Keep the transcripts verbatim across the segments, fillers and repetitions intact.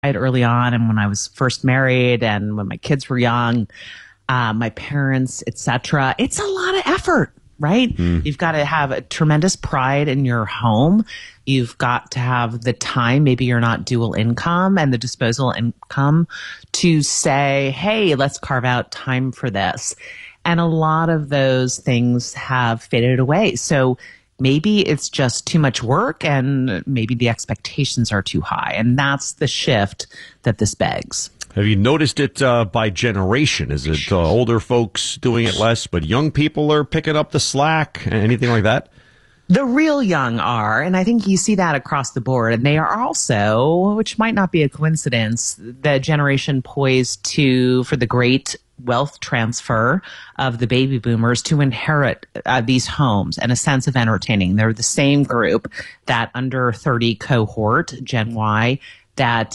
early on and when I was first married and when my kids were young, uh, my parents, et cetera. It's a lot of effort, right? Mm. You've got to have a tremendous pride in your home. You've got to have the time, maybe you're not dual income, and the disposable income to say, hey, let's carve out time for this. And a lot of those things have faded away. So maybe it's just too much work and maybe the expectations are too high. And that's the shift that this begs. Have you noticed it uh, by generation? Is it uh, older folks doing it less, but young people are picking up the slack? Anything like that? The real young are, and I think you see that across the board. And they are also, which might not be a coincidence, the generation poised to, for the great wealth transfer of the baby boomers to inherit uh, these homes and a sense of entertaining. They're the same group, that under thirty cohort, Gen Y, that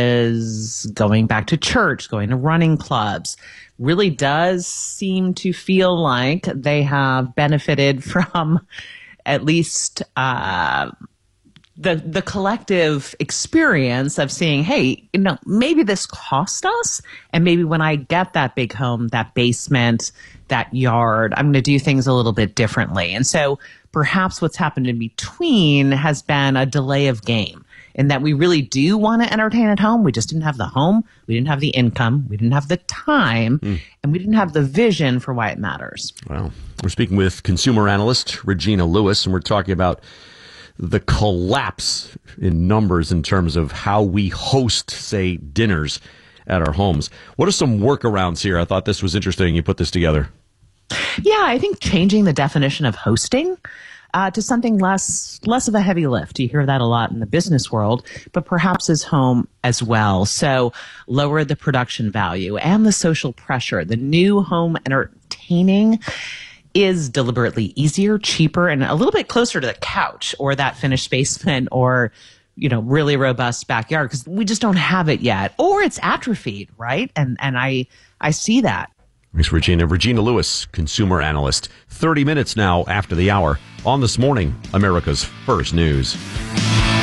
is going back to church, going to running clubs, really does seem to feel like they have benefited from at least uh, the the collective experience of seeing, hey, you know, maybe this cost us, and maybe when I get that big home, that basement, that yard, I'm going to do things a little bit differently. And so perhaps what's happened in between has been a delay of game, in that we really do want to entertain at home. We just didn't have the home, we didn't have the income, we didn't have the time, mm. and we didn't have the vision for why it matters. Well, we're speaking with consumer analyst Regina Lewis, and we're talking about the collapse in numbers in terms of how we host, say, dinners at our homes. What are some workarounds here? I thought this was interesting. You put this together. Yeah, I think changing the definition of hosting uh, to something less less of a heavy lift. You hear that a lot in the business world, but perhaps as home as well. So lower the production value and the social pressure. The new home entertaining is deliberately easier, cheaper, and a little bit closer to the couch or that finished basement or, you know, really robust backyard, because we just don't have it yet, or it's atrophied, right? And and I I see that. Thanks, Regina. Regina Lewis, consumer analyst. thirty minutes now after the hour on This Morning, America's First News.